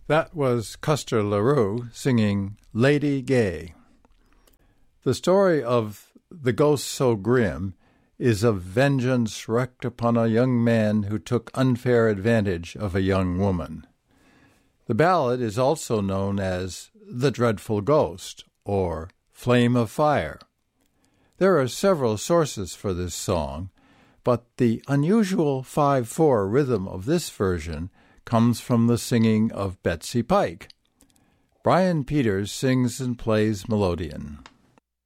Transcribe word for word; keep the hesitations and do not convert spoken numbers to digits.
That was Custer LaRue singing Lady Gay. The story of The Ghost So Grim is of vengeance wreaked upon a young man who took unfair advantage of a young woman. The ballad is also known as The Dreadful Ghost or Flame of Fire. There are several sources for this song, but the unusual five four rhythm of this version comes from the singing of Betsy Pike. Brian Peters sings and plays melodeon.